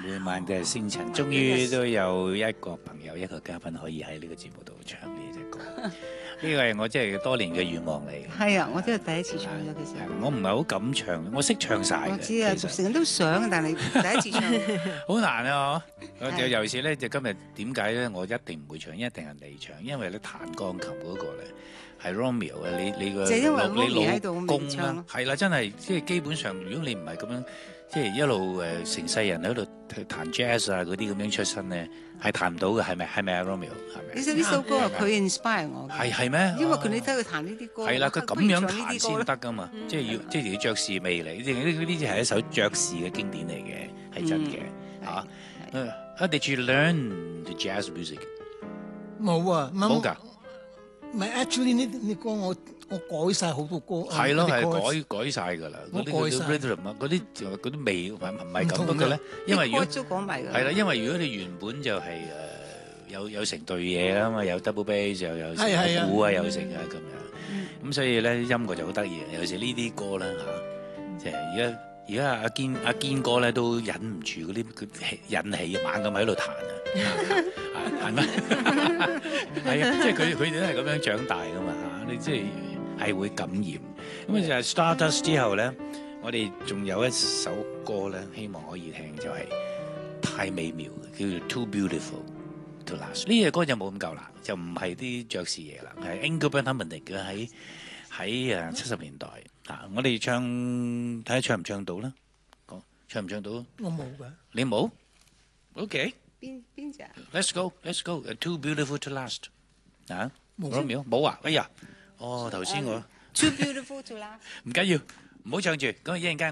每晚嘅星辰，終於都有一個朋友、一個嘉賓可以喺呢個節目度唱呢隻歌。呢個係我真係多年嘅願望嚟。 係啊，我都係第一次唱咗其實。 我唔係好敢唱，我識唱晒嘅。 我知啊，成日都想，但係第一次唱。 好難啊！尤其是咧，就今日點解咧？我一定唔會唱，一定係你唱，因為咧彈鋼琴嗰個咧係 Romeo 啊！你個你老公啦，係啦，真係即係基本上，如果你唔係咁樣，即係一路成世人喺度彈 jazz 啊嗰啲咁樣出身咧，係彈唔到嘅，係咪啊 Romeo？ 係咪？ 其實呢首歌係佢 inspire 我嘅。 係咩？ 因為你睇佢彈呢啲歌。係啦，佢咁樣彈先得噶嘛，即係要爵士味嚟，呢啲係一首爵士嘅經典嚟嘅，係真嘅嚇。Did you learn the jazz music？ 冇啊， 冇㗎。 唔係 actually 呢啲歌我改晒好多歌。 係咯，係改晒㗎啦。嗰啲 rhythm 啊，嗰啲味唔係咁嘅咧。因為如果係啦，因為如果你原本就係有成隊嘢啊嘛，有 double bass 又有鼓啊，有成啊咁樣。咁所以咧音樂就好得意，尤其是呢啲歌啦嚇，即係而家阿堅哥咧都忍唔住嗰啲引起猛咁喺度彈啊，係咪？係啊，即係佢哋都係咁樣長大噶嘛嚇，你即係會感染。咁就係 Stardust 之後咧，我哋仲有一首歌咧，希望可以聽，就係太美妙嘅，叫做 Too Beautiful to Last。呢隻歌就冇咁夠啦，就唔係啲爵士嘢啦，係 Engelbert Humperdinck 嘅喺70年代。我哋唱睇下唱唔唱到啦，唱唔唱到？ 我冇㗎。 你冇 ？OK。 邊隻啊 ？Let's go. Too beautiful to last。啊？冇啊！哎呀，頭先我 Too beautiful to last。 唔緊要，唔好唱住，咁一陣間。